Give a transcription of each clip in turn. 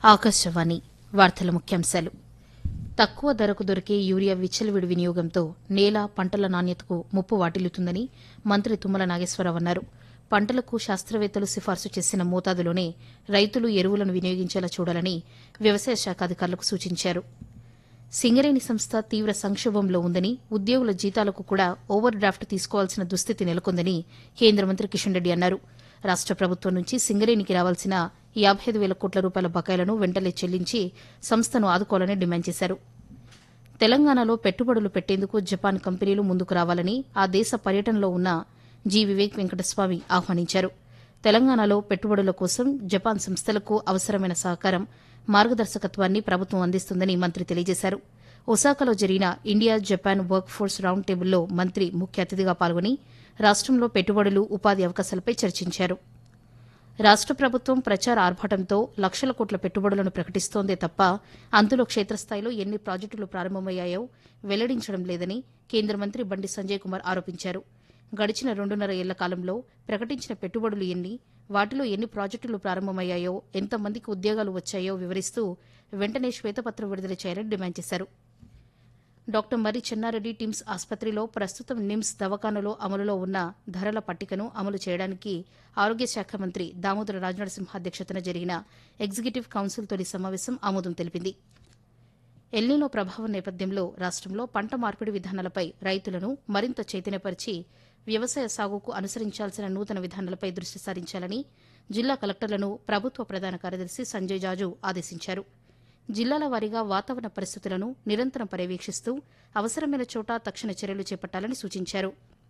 ఆకాశవాణి వార్తల ముఖ్యాంశాలు. తక్కువ ధరకు దొరికే యూరియా విచ్చలవిడి వినియోగంతో నేల, పంటల నాణ్యతకు ముప్పు వాటిల్లుతుందని మంత్రి తుమ్మల నాగేశ్వరరావు అన్నారు. పంటలకు శాస్త్రవేత్తలు సిఫార్సు చేసిన మోతాదులోనే రైతులు ఎరువులను వినియోగించేలా చూడాలని వ్యవసాయ శాఖ అధికారులకు సూచించారు. సింగరేణి సంస్థ తీవ్ర సంక్షోభంలో ఉందని, ఉద్యోగుల జీతాలకు కూడా ఓవర్ డ్రాఫ్ట్ తీసుకోవాల్సిన దుస్థితి నెలకొందని కేంద్ర మంత్రి కిషన్ రెడ్డి అన్నారు. రాష్ట ప్రభుత్వం నుంచి సింగరేణికి రావాల్సిన 55,000 కోట్ల రూపాయల బకాయిలను వెంటనే చెల్లించి సంస్థను ఆదుకోవాలని డిమాండ్ చేశారు. తెలంగాణలో పెట్టుబడులు పెట్టేందుకు జపాన్ కంపెనీలు ముందుకు రావాలని ఆ దేశ పర్యటనలో ఉన్న జి. వివేక్ వెంకటస్వామి ఆహ్వానించారు. తెలంగాణలో పెట్టుబడుల కోసం జపాన్ సంస్థలకు అవసరమైన సహకారం, మార్గదర్శకత్వాన్ని ప్రభుత్వం అందిస్తుందని మంత్రి తెలియజేశారు. ఒసాకాలో జరిగిన India Japan work force round టేబుల్లో మంత్రి ముఖ్య అతిథిగా పాల్గొని రాష్టంలో పెట్టుబడులు, ఉపాధి అవకాశాలపై చర్చించారు. రాష్ట ప్రభుత్వం ప్రచార ఆర్భాటంతో లక్షల కోట్ల పెట్టుబడులను ప్రకటిస్తోందే తప్ప అందులో క్షేత్రస్థాయిలో ఎన్ని ప్రాజెక్టులు ప్రారంభమయ్యాయో వెల్లడించడం లేదని కేంద్ర మంత్రి బండి సంజయ్ కుమార్ ఆరోపించారు. గడిచిన 2.5 ఏళ్ల కాలంలో ప్రకటించిన పెట్టుబడులు ఎన్ని, వాటిలో ఎన్ని ప్రాజెక్టులు ప్రారంభమయ్యాయో, ఎంతమందికి ఉద్యోగాలు వచ్చాయో వివరిస్తూ వెంటనే శ్వేతపత్రం విడుదల చేయాలని డిమాండ్ చేశారు. డాక్టర్ మర్రి చెన్నారెడ్డి టిమ్స్ ఆసుపత్రిలో ప్రస్తుతం నిమ్స్ దవాఖానలో అమలులో ఉన్న ధరల పట్టికను అమలు చేయడానికి ఆరోగ్య శాఖ మంత్రి దామోదర రాజనరసింహ అధ్యక్షతన జరిగిన ఎగ్జిక్యూటివ్ కౌన్సిల్ తొలి సమావేశం ఆమోదం తెలిపింది. ఎల్నినో ప్రభావం నేపథ్యంలో రాష్టంలో పంట మార్పిడి విధానాలపై రైతులను మరింత చైతన్యపరిచి వ్యవసాయ సాగుకు అనుసరించాల్సిన నూతన విధానాలపై దృష్టి సారించాలని జిల్లా కలెక్టర్లను ప్రభుత్వ ప్రధాన కార్యదర్శి సంజయ్ జాజు ఆదేశించారు. జిల్లాల వారీగా వాతావరణ పరిస్థితులను నిరంతరం పర్యవేక్షిస్తూ అవసరమైన చోట తక్షణ చర్యలు చేపట్టాలని సూచించారు.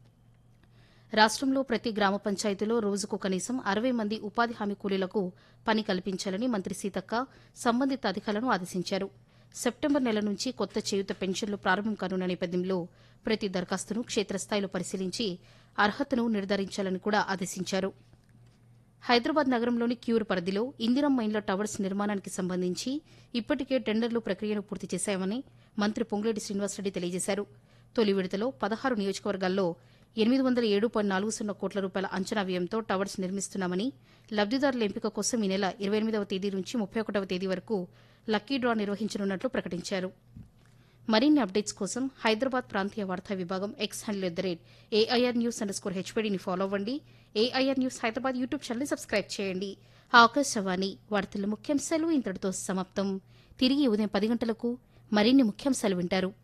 రాష్టంలో ప్రతి గ్రామ పంచాయతీలో రోజుకు కనీసం 60 మంది ఉపాధి హామీ కూలీలకు పని కల్పించాలని మంత్రి సీతక్క సంబంధిత అధికారులను ఆదేశించారు. సెప్టెంబర్ నెల నుంచి కొత్త చేయూత పెన్షన్లు ప్రారంభం కానున్న నేపథ్యంలో ప్రతి దరఖాస్తును క్షేత్రస్థాయిలో పరిశీలించి అర్హతను నిర్ధారించాలని కూడా ఆదేశించారు. హైదరాబాద్ నగరంలోని క్యూర్ పరిధిలో ఇందిరమ్మ ఇండ్ల టవర్స్ నిర్మాణానికి సంబంధించి ఇప్పటికే టెండర్లు ప్రక్రియను పూర్తి చేశామని మంత్రి పొంగులేటి శ్రీనివాసరెడ్డి తెలియజేశారు. తొలి విడతలో 16 నియోజకవర్గాల్లో 807.40 కోట్ల రూపాయల అంచనా వ్యయంతో టవర్స్ నిర్మిస్తున్నామని, లబ్దిదారుల ఎంపిక కోసం ఈ నెల 28వ తేదీ నుంచి 31వ తేదీ వరకు లక్కీ డ్రా నిర్వహించనున్నట్లు ప్రకటించారు. మరిన్ని అప్డేట్స్ కోసం హైదరాబాద్ ప్రాంతీయ వార్తా విభాగం ఎక్స్ హ్యాండిల్ @AIRnews_HPDని ఫాలో అవ్వండి. AIR న్యూస్ హైదరాబాద్ యూట్యూబ్ ఛానల్ని సబ్స్క్రైబ్ చేయండి. ఆకాశవాణి వార్తల ముఖ్యాంశాలు ఇంతటితో సమాప్తం. తిరిగి ఉదయం 10 గంటలకు మరిన్ని ముఖ్యాంశాలు వింటారు.